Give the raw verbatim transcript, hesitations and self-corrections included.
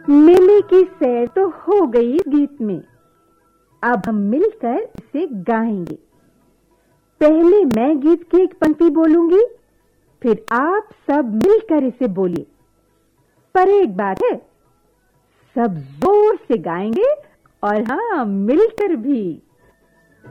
मेले की सैर तो हो गई इस गीत में। अब हम मिलकर इसे गाएंगे। पहले मैं गीत की एक पंक्ति बोलूंगी, फिर आप सब मिलकर इसे बोलिए। पर एक बात है, सब जोर से गाएंगे और हाँ, मिलकर भी।